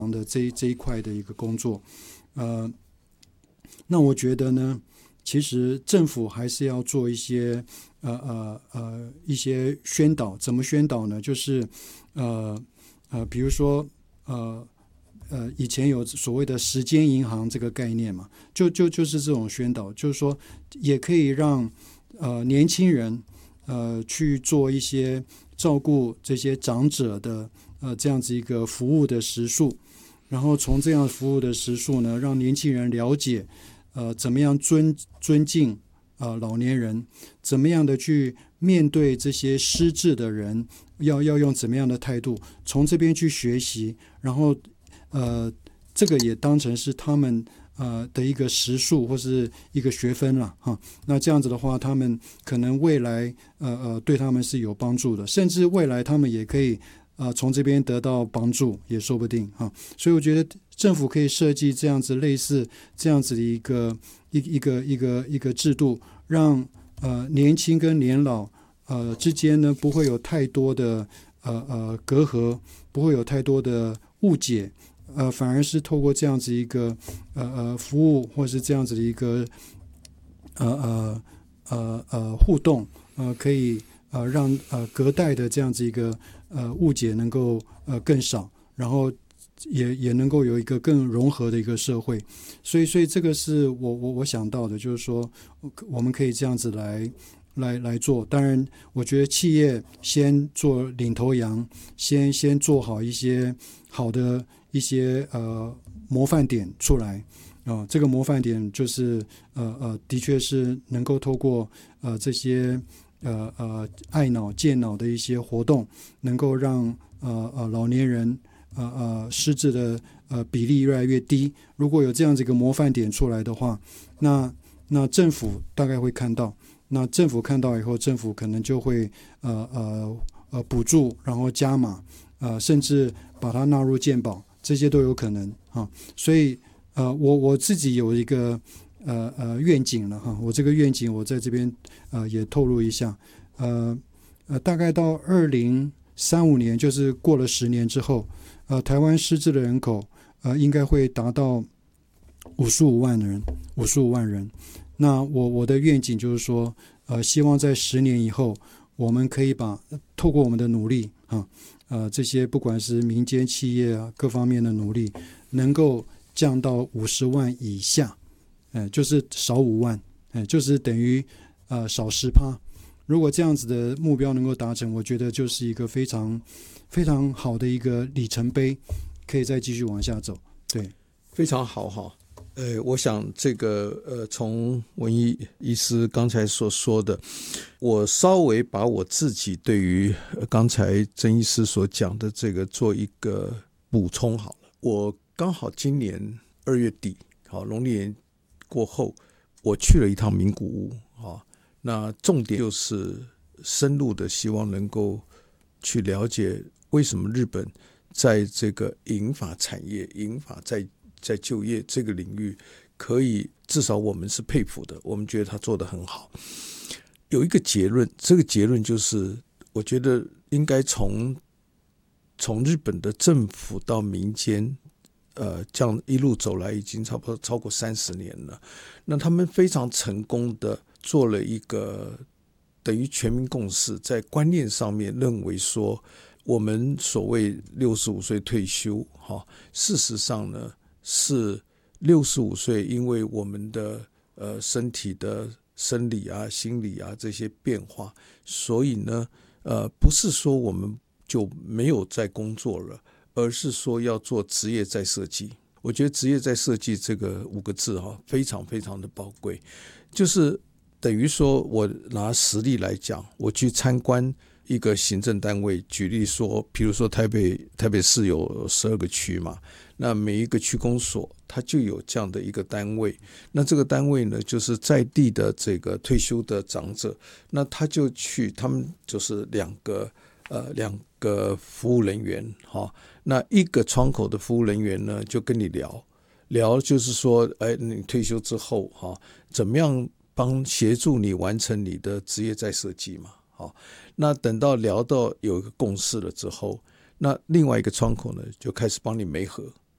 的这一块的一个工作。那我觉得呢，其实政府还是要做一些一些宣导。怎么宣导呢？就是比如说以前有所谓的时间银行这个概念嘛，就是这种宣导，就是说也可以让年轻人去做一些照顾这些长者的这样子一个服务的时数，然后从这样服务的时数呢，让年轻人了解怎么样尊敬老年人，怎么样的去面对这些失智的人，要用怎么样的态度，从这边去学习，然后这个也当成是他们的一个时数或是一个学分了哈。那这样子的话，他们可能未来对他们是有帮助的，甚至未来他们也可以从这边得到帮助，也说不定哈。所以我觉得政府可以设计这样子类似这样子的一个制度，让年轻跟年老之间呢不会有太多的隔阂，不会有太多的误解。反而是透过这样子一个服务，或是这样子的一个互动，可以让隔代的这样子一个误解能够更少，然后也能够有一个更融合的一个社会。所以这个是我想到的，就是说我们可以这样子来做。当然我觉得企业先做领头羊，先做好一些好的一些模范点出来这个模范点就是的确是能够透过这些爱脑健脑的一些活动，能够让老年人失智的比例越来越低。如果有这样子一个模范点出来的话，那政府大概会看到，那政府看到以后，政府可能就会补助，然后加码甚至把它纳入健保，这些都有可能所以我自己有一个愿景了我这个愿景我在这边也透露一下，大概到2035年，就是过了10年之后，台湾失智的人口应该会达到55万人。那我的愿景就是说，希望在10年以后，我们可以透过我们的努力这些不管是民间企业各方面的努力，能够降到50万以下，就是少5万，就是等于少10%。如果这样子的目标能够达成，我觉得就是一个非常非常好的一个里程碑，可以再继续往下走。对， 非常好哈。我想这个从文医医师刚才所说的，我稍微把我自己对于刚才曾医师所讲的这个做一个补充好了。我刚好今年2月底，农历年过后，我去了一趟名古屋那重点就是深入的希望能够去了解为什么日本在这个银发产业、银发在就业这个领域，可以至少我们是佩服的，我们觉得他做得很好。有一个结论，这个结论就是我觉得应该从日本的政府到民间这样一路走来已经差不多超过30年了。那他们非常成功的做了一个等于全民共识，在观念上面认为说，我们所谓65岁退休事实上呢是65岁，因为我们的身体的生理心理这些变化，所以呢不是说我们就没有在工作了，而是说要做职业再设计。我觉得职业再设计这个5个字非常非常的宝贵，就是等于说我拿实例来讲，我去参观一个行政单位，举例说，比如说台北市有12个区嘛，那每一个区公所它就有这样的一个单位，那这个单位呢就是在地的这个退休的长者，那他就去，他们就是两个服务人员那一个窗口的服务人员呢就跟你聊就是说你退休之后怎么样协助你完成你的职业再设计嘛那等到聊到有一个共识了之后，那另外一个窗口呢就开始帮你媒合